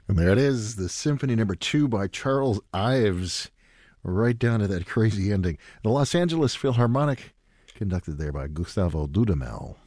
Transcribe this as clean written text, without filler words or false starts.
And there it is, the Symphony Number 2 by Charles Ives, right down to that crazy ending. The Los Angeles Philharmonic, conducted there by Gustavo Dudamel.